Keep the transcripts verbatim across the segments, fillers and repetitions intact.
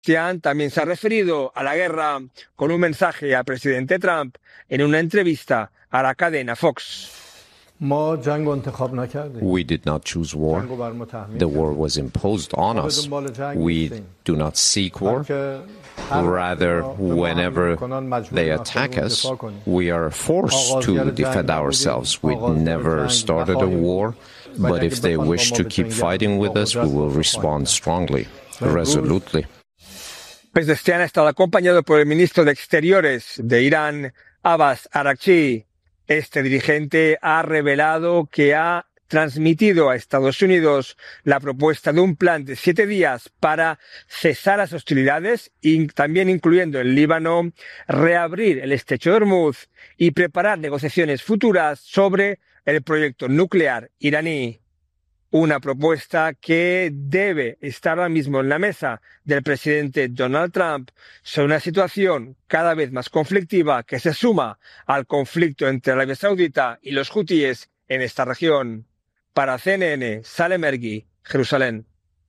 Sebastián también se ha referido a la guerra con un mensaje al presidente Trump en una entrevista a la cadena Fox. We did not choose war. The war was imposed on us. We do not seek war. Rather, whenever they attack us, we are forced to defend ourselves. We never started a war, but if they wish to keep fighting with us, we will respond strongly, resolutely. Pezeshkian ha estado acompañado por el ministro de Exteriores de Irán, Abbas Araghchi. Este dirigente ha revelado que ha transmitido a Estados Unidos la propuesta de un plan de siete días para cesar las hostilidades y también incluyendo el Líbano, reabrir el estrecho de Hormuz y preparar negociaciones futuras sobre el proyecto nuclear iraní. Una propuesta que debe estar ahora mismo en la mesa del presidente Donald Trump sobre una situación cada vez más conflictiva que se suma al conflicto entre Arabia Saudita y los hutíes en esta región. Para C N N, Salem Ergui, Jerusalén.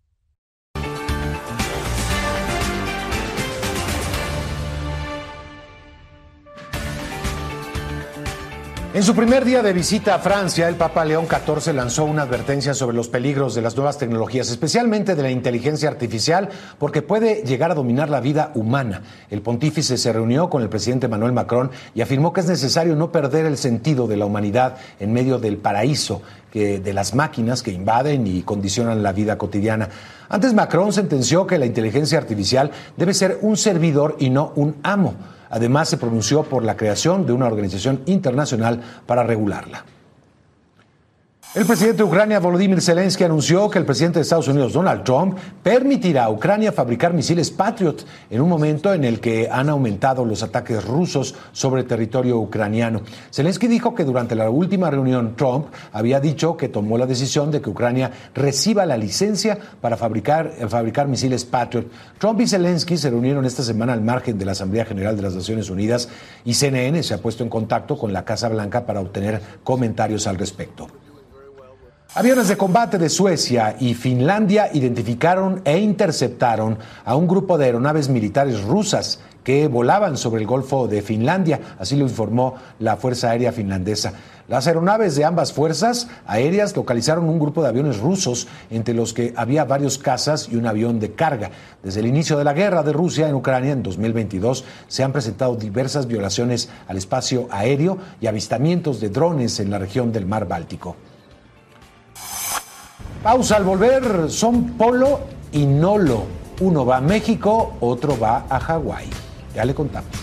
En su primer día de visita a Francia, el Papa León catorce lanzó una advertencia sobre los peligros de las nuevas tecnologías, especialmente de la inteligencia artificial, porque puede llegar a dominar la vida humana. El pontífice se reunió con el presidente Emmanuel Macron y afirmó que es necesario no perder el sentido de la humanidad en medio del paraíso que, de las máquinas que invaden y condicionan la vida cotidiana. Antes, Macron sentenció que la inteligencia artificial debe ser un servidor y no un amo. Además, se pronunció por la creación de una organización internacional para regularla. El presidente de Ucrania, Volodymyr Zelensky, anunció que el presidente de Estados Unidos, Donald Trump, permitirá a Ucrania fabricar misiles Patriot en un momento en el que han aumentado los ataques rusos sobre territorio ucraniano. Zelensky dijo que durante la última reunión Trump había dicho que tomó la decisión de que Ucrania reciba la licencia para fabricar, fabricar misiles Patriot. Trump y Zelensky se reunieron esta semana al margen de la Asamblea General de las Naciones Unidas y C N N se ha puesto en contacto con la Casa Blanca para obtener comentarios al respecto. Aviones de combate de Suecia y Finlandia identificaron e interceptaron a un grupo de aeronaves militares rusas que volaban sobre el Golfo de Finlandia, así lo informó la Fuerza Aérea Finlandesa. Las aeronaves de ambas fuerzas aéreas localizaron un grupo de aviones rusos, entre los que había varios cazas y un avión de carga. Desde el inicio de la guerra de Rusia en Ucrania en dos mil veintidós se han presentado diversas violaciones al espacio aéreo y avistamientos de drones en la región del Mar Báltico. Pausa. Al volver, son Polo y Nolo. Uno va a México, otro va a Hawái. Ya le contamos.